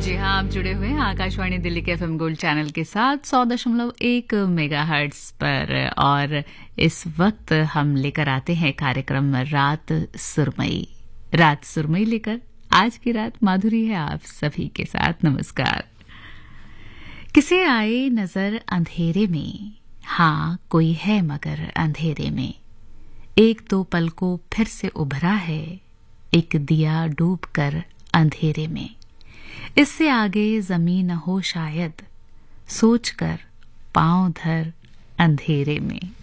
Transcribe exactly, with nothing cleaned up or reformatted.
जी हाँ, आप जुड़े हुए हैं आकाशवाणी दिल्ली के एफएम गोल्ड चैनल के साथ सौ दशमलव एक मेगाहर्ट्ज पर, और इस वक्त हम लेकर आते हैं कार्यक्रम रात सुरमई। रात सुरमई लेकर आज की रात माधुरी है आप सभी के साथ। नमस्कार। किसे आए नजर अंधेरे में, हाँ कोई है मगर अंधेरे में, एक दो पल को फिर से उभरा है, एक दिया डूब कर अंधेरे में, इससे आगे जमीन हो शायद, सोचकर पांव धर अंधेरे में।